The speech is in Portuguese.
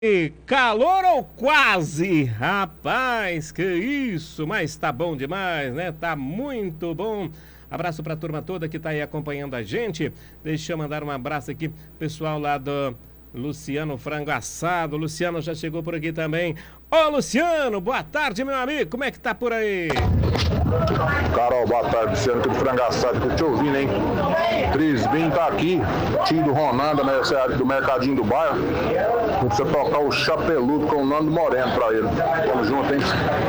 E calor ou quase? Rapaz, que isso, mas tá bom demais, né? Tá muito bom. Abraço pra turma toda que tá aí acompanhando a gente. Deixa eu mandar um abraço aqui, pessoal lá do Luciano Frango Assado. O Luciano já chegou por aqui também. Ô Luciano, boa tarde, meu amigo. Como é que tá por aí? Carol, boa tarde, Luciano aqui do Frango Assado, tô te ouvindo, hein? Trisbin tá aqui, tio do Ronanda, nessa área do Mercadinho do Bairro. Precisa tocar o Chapeludo com o Nando Moreno pra ele. Tamo junto, hein?